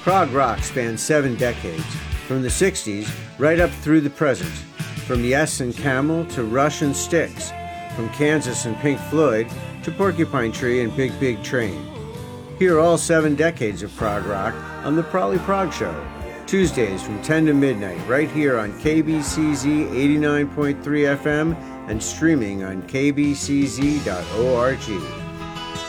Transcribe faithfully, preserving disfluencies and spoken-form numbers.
Prog rock spans seven decades, from the sixties right up through the present. From Yes and Camel to Rush and Styx, from Kansas and Pink Floyd to Porcupine Tree and Big Big Train. Hear all seven decades of prog rock on The Prolly Prog Show, Tuesdays from ten to midnight, right here on K B C Z eighty-nine point three F M and streaming on k b c z dot org.